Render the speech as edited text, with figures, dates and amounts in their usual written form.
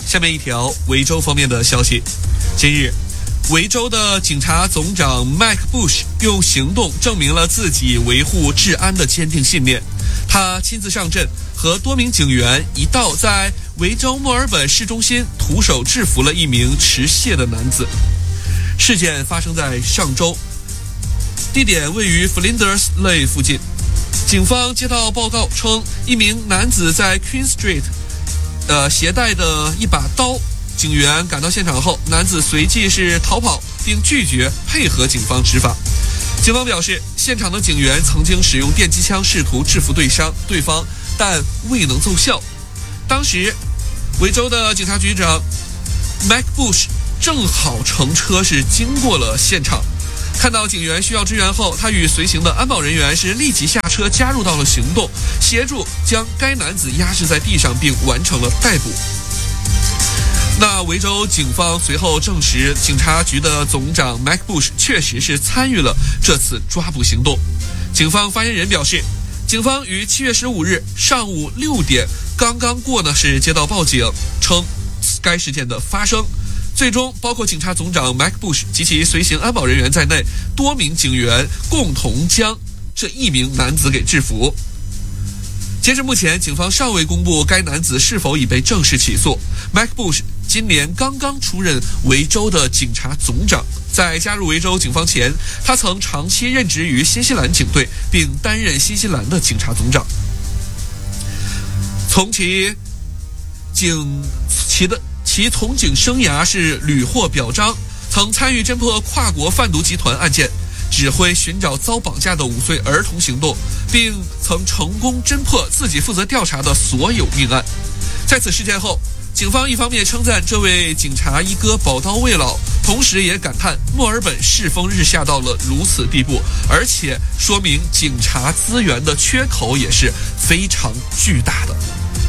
下面一条维州方面的消息，近日维州的警察总长 Mike Bush 用行动证明了自己维护治安的坚定信念。他亲自上阵，和多名警员一道在维州墨尔本市中心徒手制服了一名持械的男子。事件发生在上周，地点位于 Flinders Lane 附近。警方接到报告称，一名男子在 Queen Street携带的一把刀。警员赶到现场后，男子随即是逃跑，并拒绝配合警方执法。警方表示，现场的警员曾经使用电击枪试图制服对方，但未能奏效。当时，维州的警察局长 Mike Bush 正好乘车是经过了现场，看到警员需要支援后，他与随行的安保人员是立即下车加入到了行动，协助将该男子压制在地上，并完成了逮捕。那维州警方随后证实，警察局的总长 Mike Bush 确实是参与了这次抓捕行动。警方发言人表示，警方于7月15日上午6点刚刚是接到报警，称该事件的发生。最终，包括警察总长 Mike Bush 及其随行安保人员在内，多名警员共同将这一名男子给制服。截至目前，警方尚未公布该男子是否已被正式起诉。Mike Bush 今年刚刚出任维州的警察总长，在加入维州警方前，他曾长期任职于新西兰警队，并担任新西兰的警察总长。从其从警生涯是屡获表彰，曾参与侦破跨国贩毒集团案件，指挥寻找遭绑架的5岁儿童行动，并曾成功侦破自己负责调查的所有命案。在此事件后，警方一方面称赞这位警察一哥宝刀未老，同时也感叹墨尔本世风日下到了如此地步，而且说明警察资源的缺口也是非常巨大的。